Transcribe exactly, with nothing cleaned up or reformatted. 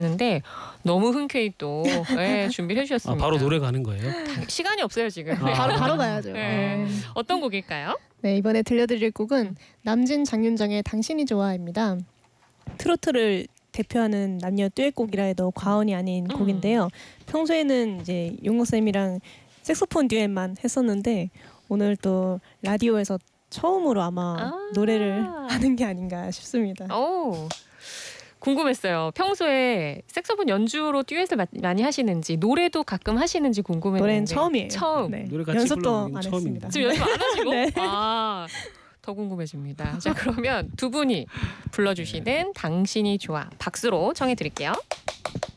는데 너무 흔쾌히 또 네, 준비를 아, 해주셨습니다. 바로 노래 가는 거예요? 시간이 없어요 지금. 아. 바로 바로 가야죠. 네. 네. 어떤 곡일까요? 네, 이번에 들려드릴 곡은 남진 장윤정의 당신이 좋아입니다. 트로트를 대표하는 남녀 듀엣곡이라 해도 과언이 아닌 음. 곡인데요. 평소에는 이제 용호 쌤이랑 색소폰 듀엣만 했었는데 오늘 또 라디오에서 처음으로 아마 아. 노래를 하는 게 아닌가 싶습니다. 오, 궁금했어요. 평소에 색소폰 연주로 듀엣을 마- 많이 하시는지 노래도 가끔 하시는지 궁금했는데 노래는 처음이에요. 처음. 네. 노래 같이 연습도 불러보는 안 건 처음입니다. 했습니다. 지금 연습 안 하시고? 네. 아, 더 궁금해집니다. 자, 그러면 두 분이 불러주시는 당신이 좋아 박수로 청해 드릴게요.